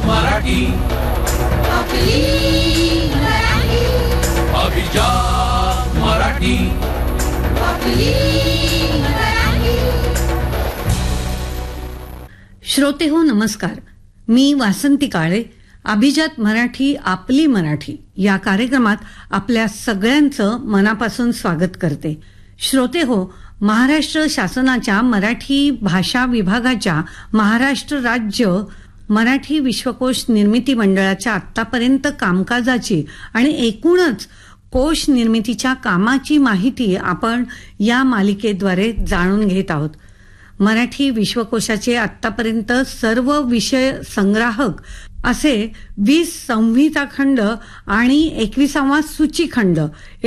मराठी आपली मराठी अभिजात मराठी आपली मराठी. श्रोते हो नमस्कार. मी वासंती काळे. अभिजात मराठी आपली मराठी या कार्यक्रमात आपल्या सगळ्यांचं मनापासून स्वागत करते. श्रोते हो, महाराष्ट्र शासनाच्या मराठी भाषा विभागाच्या महाराष्ट्र राज्य मराठी विश्वकोश निर्मिती मंडळाच्या आतापर्यंत कामकाजाची आणि एकूणच कोश निर्मितीच्या कामाची माहिती आपण या मालिकेद्वारे जाणून घेत आहोत. मराठी विश्वकोशाचे आतापर्यंत सर्व विषय संग्राहक असे 20 संहिता खंड आणि 21वा सूचीखंड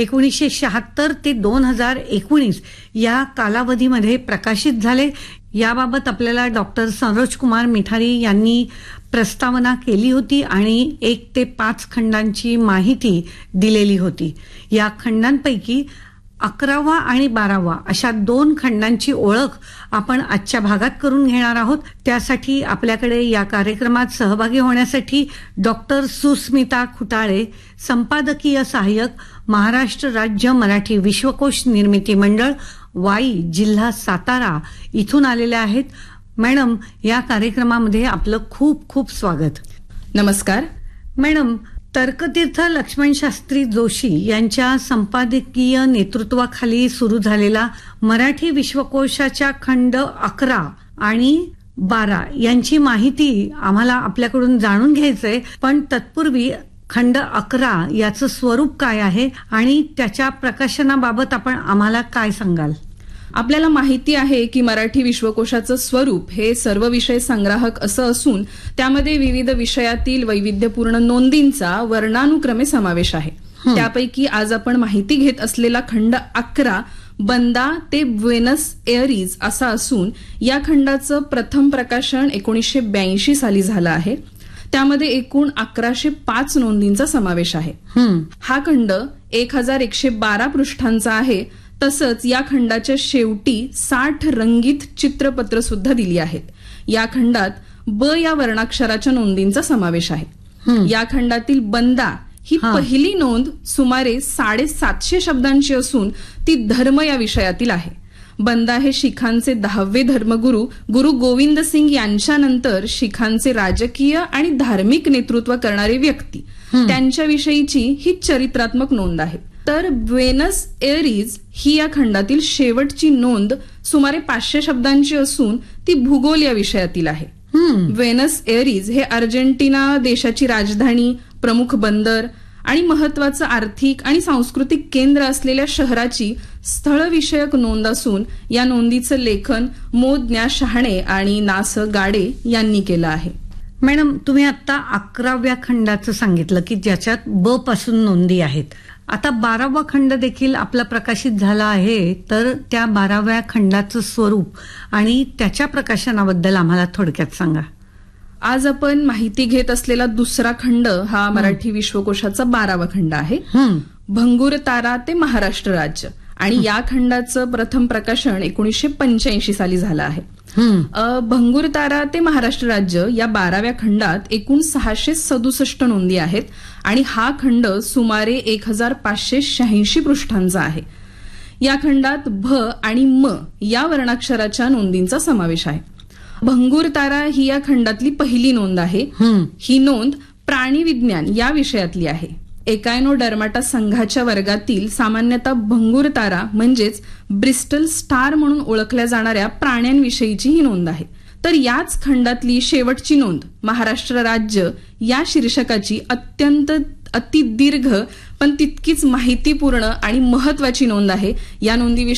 1976 ते 2019 या कालावधीमध्ये प्रकाशित झाले. याबाबत आपल्याला डॉक्टर सरोज कुमार मिठारी यांनी प्रस्तावना केली होती आणि 1 ते 5 खंडांची माहिती दिलेली होती. या खंडांपैकी 11वा आणि 12वा अशा 2 खंडांची ओळख आपण आजच्या भागात करून घेणार आहोत. त्यासाठी आपल्याकडे या कार्यक्रमात सहभागी होण्यासाठी डॉक्टर सुस्मिता खुटाळे, संपादकीय सहाय्यक, महाराष्ट्र राज्य मराठी विश्वकोश निर्मिती मंडळ, वाई, जिल्हा सातारा इथून आलेल्या आहेत. मॅडम, या कार्यक्रमामध्ये आपलं खूप खूप स्वागत. नमस्कार मॅडम. तर्कतीर्थ लक्ष्मण शास्त्री जोशी यांच्या संपादकीय नेतृत्वाखाली सुरू झालेला मराठी विश्वकोशाच्या खंड 11 आणि 12 यांची माहिती आम्हाला आपल्याकडून जाणून घ्यायचंय. पण तत्पूर्वी खंड 11 याचं स्वरूप काय आहे आणि त्याच्या प्रकाशनाबाबत आपण आम्हाला काय सांगाल? आपल्याला माहिती आहे की मराठी विश्वकोशाचं स्वरूप हे सर्व विषय संग्राहक असं असून त्यामध्ये विविध विषयातील वैविध्यपूर्ण नोंदींचा वर्णानुक्रमे समावेश आहे. त्यापैकी आज आपण माहिती घेत असलेला खंड 11 बंदा ते ब्वेनस एअरीज असा असून या खंडाचं प्रथम प्रकाशन 1982 साली झालं आहे. त्यामध्ये एकूण 1105 नोंदींचा समावेश आहे. हा खंड 1112 पृष्ठांचा आहे. तसंच या खंडाच्या शेवटी 60 रंगीत चित्रपत्र सुद्धा दिली आहेत. या खंडात ब या वर्णाक्षराच्या नोंदींचा समावेश आहे. या खंडातील बंदा ही पहिली नोंद सुमारे 750 शब्दांची असून ती धर्म या विषयातील आहे. बंदा हे शिखांचे 10वे धर्मगुरू गुरु गोविंद सिंग यांच्यानंतर शिखांचे राजकीय आणि धार्मिक नेतृत्व करणारे व्यक्ती त्यांच्याविषयीची ही चरित्रात्मक नोंद आहे. तर ब्वेनस एअरीज ही या खंडातील शेवटची नोंद सुमारे 500 शब्दांची असून ती भूगोल या विषयातील आहे. ब्वेनस एअरीज हे अर्जेंटिना देशाची राजधानी, प्रमुख बंदर आणि महत्वाचं आर्थिक आणि सांस्कृतिक केंद्र असलेल्या शहराची स्थळविषयक नोंद असून या नोंदीचं लेखन मोज्ञा शहाणे आणि ना. स. गाडे यांनी केलं आहे. मॅडम, तुम्ही आता 11व्या खंडाचं सांगितलं की ज्याच्यात ब पासून नोंदी आहेत. आता 12वा खंड देखील आपला प्रकाशित झाला आहे. तर त्या 12व्या खंडाचं स्वरूप आणि त्याच्या प्रकाशनाबद्दल आम्हाला थोडक्यात सांगा. आज आपण माहिती घेत असलेला दुसरा खंड हा मराठी विश्वकोशाचा 12वा खंड आहे. भंगूर तारा ते महाराष्ट्र राज्य आणि या खंडाचं प्रथम प्रकाशन 1985 साली झालं आहे. भंगूर तारा ते महाराष्ट्र राज्य या 12व्या खंडात एकूण 667 नोंदी आहेत आणि हा खंड सुमारे 1586 पृष्ठांचा आहे. या खंडात भ आणि म या वर्णाक्षराच्या नोंदींचा समावेश आहे. भंगूर तारा ही या खंडातली पहिली नोंद आहे. ही नोंद प्राणी विज्ञान या विषयातली आहे. एकायनोडर्माटा संघाच्या वर्गातील सामान्यतः भंगूर तारा म्हणजेच ब्रिस्टल स्टार म्हणून ओळखल्या जाणाऱ्या प्राण्यांविषयीची ही नोंद आहे. तर याच खंडातली शेवटची नोंद महाराष्ट्र राज्य या शीर्षकाची अत्यंत अतिदीर्घ पण तितकीच माहितीपूर्ण आणि महत्वाची नोंद आहे. या नोंदी